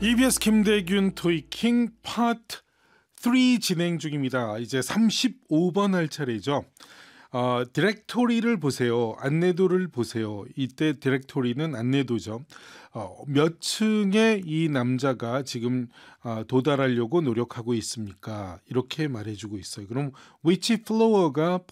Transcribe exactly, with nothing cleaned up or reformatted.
이비에스 김대균 토이킹 파트 삼 진행 중입니다. 이제 삼십오 번 할 차례죠. 어, 디렉토리를 보세요. 안내도를 보세요. 이때 디렉토리는 안내도죠. 어, 몇 층에 이 남자가 지금 어, 도달하려고 노력하고 있습니까? 이렇게 말해주고 있어요. 그럼 which floor가